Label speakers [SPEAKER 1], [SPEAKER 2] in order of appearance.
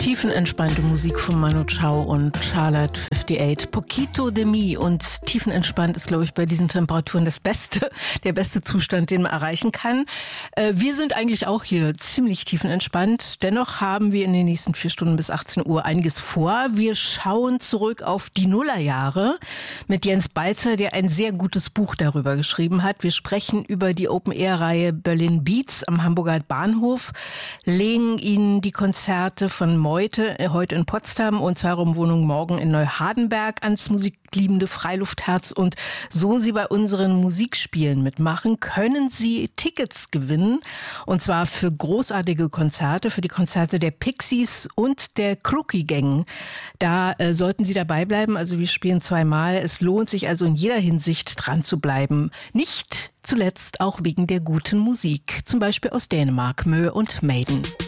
[SPEAKER 1] Tiefenentspannte Musik von Manu Chao und Charlotte 58. Poquito de mi. Und tiefenentspannt ist, glaube ich, bei diesen Temperaturen der beste Zustand, den man erreichen kann. Wir sind eigentlich auch hier ziemlich tiefenentspannt. Dennoch haben wir in den nächsten 4 Stunden bis 18 Uhr einiges vor. Wir schauen zurück auf die Nullerjahre mit Jens Balzer, der ein sehr gutes Buch darüber geschrieben hat. Wir sprechen über die Open-Air-Reihe Berlin Beats am Hamburger Bahnhof, legen Ihnen die Konzerte von Meute heute in Potsdam und Zwei-Raum-Wohnung morgen in Neuhardenberg ans musikliebende Freiluftherz. Und so Sie bei unseren Musikspielen mitmachen, können Sie Tickets gewinnen. Und zwar für großartige Konzerte, für die Konzerte der Pixies und der Crookie Gang. Da sollten Sie dabei bleiben. Also wir spielen zweimal. Es lohnt sich also in jeder Hinsicht dran zu bleiben. Nicht zuletzt auch wegen der guten Musik. Zum Beispiel aus Dänemark, Mö und Maiden.